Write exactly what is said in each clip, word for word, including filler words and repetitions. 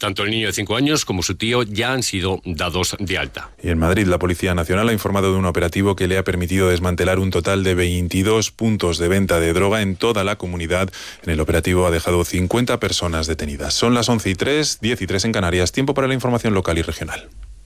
Tanto el niño de cinco años como su tío ya han sido dados de alta. Y en Madrid, la Policía Nacional ha informado de un operativo que le ha permitido desmantelar un total de veintidós puntos de venta de droga en toda la comunidad. En el operativo ha dejado cincuenta personas detenidas. Son las once y tres, diez y tres en Canarias. Tiempo para la información local y regional.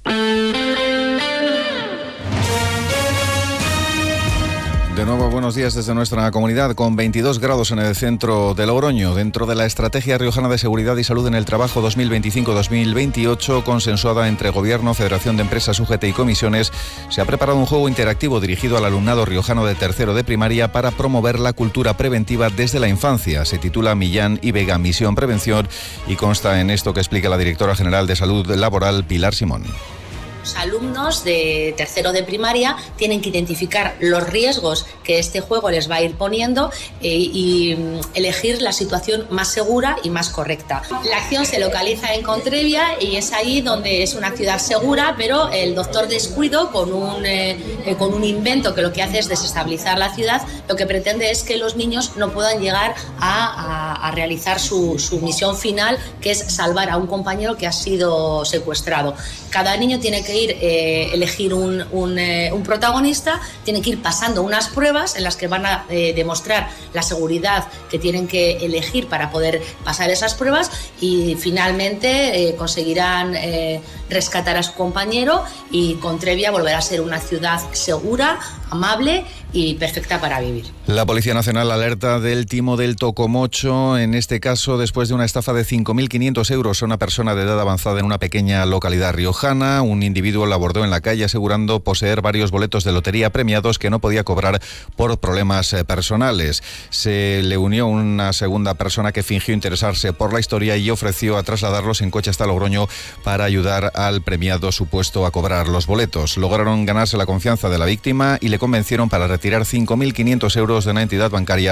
De nuevo, buenos días desde nuestra comunidad, con veintidós grados en el centro de Logroño. Dentro de la Estrategia Riojana de Seguridad y Salud en el Trabajo dos mil veinticinco dos mil veintiocho, consensuada entre Gobierno, Federación de Empresas U G T y comisiones, se ha preparado un juego interactivo dirigido al alumnado riojano de tercero de primaria para promover la cultura preventiva desde la infancia. Se titula Millán y Vega, Misión Prevención, y consta en esto que explica la directora general de Salud Laboral, Pilar Simón. Los alumnos de tercero de primaria tienen que identificar los riesgos que este juego les va a ir poniendo eh, y elegir la situación más segura y más correcta. La acción se localiza en Contrevia y es ahí donde es una ciudad segura, pero el doctor Descuido, con un, eh, eh, con un invento que lo que hace es desestabilizar la ciudad, lo que pretende es que los niños no puedan llegar a, a, a realizar su, su misión final, que es salvar a un compañero que ha sido secuestrado. Cada niño tiene que ir, eh, elegir un, un, eh, un protagonista, tiene que ir pasando unas pruebas en las que van a eh, demostrar la seguridad que tienen que elegir para poder pasar esas pruebas y finalmente eh, conseguirán eh, rescatar a su compañero y Contrevia volverá a ser una ciudad segura, amable y perfecta para vivir. La Policía Nacional alerta del timo del tocomocho, en este caso después de una estafa de cinco mil quinientos euros a una persona de edad avanzada en una pequeña localidad riojana. Un individuo la abordó en la calle asegurando poseer varios boletos de lotería premiados que no podía cobrar por problemas personales. Se le unió una segunda persona que fingió interesarse por la historia y ofreció a trasladarlos en coche hasta Logroño para ayudar al premiado supuesto a cobrar los boletos. Lograron ganarse la confianza de la víctima y le convencieron para retirar cinco mil quinientos euros de una entidad bancaria